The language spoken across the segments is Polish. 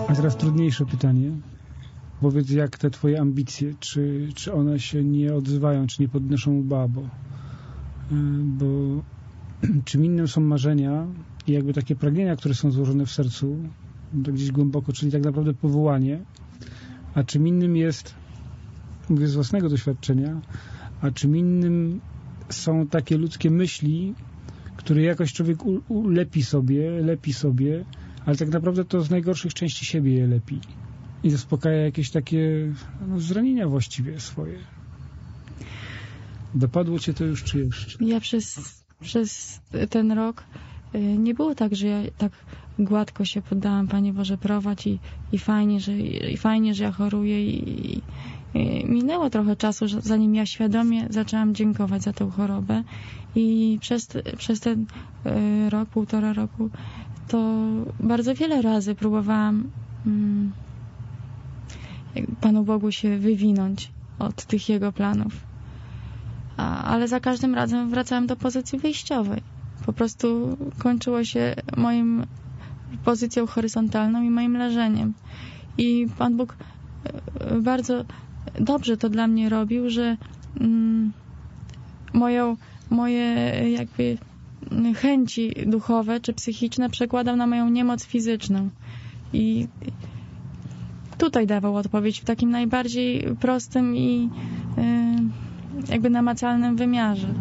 A teraz trudniejsze pytanie. Powiedz, jak te twoje ambicje, czy one się nie odzywają, czy nie podnoszą łba, bo czym innym są marzenia i jakby takie pragnienia, które są złożone w sercu, to gdzieś głęboko, czyli tak naprawdę powołanie, a czym innym jest, mówię z własnego doświadczenia, a czym innym są takie ludzkie myśli, które jakoś człowiek lepi sobie, ale tak naprawdę to z najgorszych części siebie je lepi i zaspokaja jakieś takie zranienia właściwie swoje. Dopadło cię to już, czy jeszcze? Ja przez ten rok nie było tak, że ja tak gładko się poddałam, Panie Boże, prowadź i fajnie, że ja choruję i minęło trochę czasu, zanim ja świadomie zaczęłam dziękować za tę chorobę i przez ten rok, 1,5 roku to bardzo wiele razy próbowałam Panu Bogu się wywinąć od tych Jego planów. Ale za każdym razem wracałam do pozycji wyjściowej. Po prostu kończyło się moją pozycją horyzontalną i moim leżeniem. I Pan Bóg bardzo dobrze to dla mnie robił, że moje jakby chęci duchowe czy psychiczne przekładał na moją niemoc fizyczną. I tutaj dawał odpowiedź w takim najbardziej prostym i jakby namacalnym wymiarze.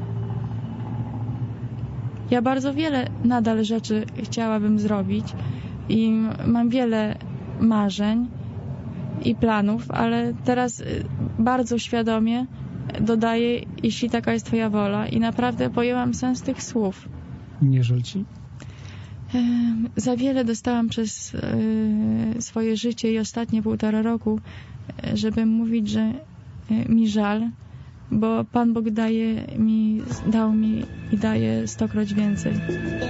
Ja bardzo wiele nadal rzeczy chciałabym zrobić i mam wiele marzeń i planów, ale teraz bardzo świadomie dodaję, jeśli taka jest Twoja wola, i naprawdę pojęłam sens tych słów. Nie żal ci? Za wiele dostałam przez swoje życie i ostatnie 1,5 roku, żeby mówić, że mi żal, bo Pan Bóg dał mi i daje 100-kroć więcej.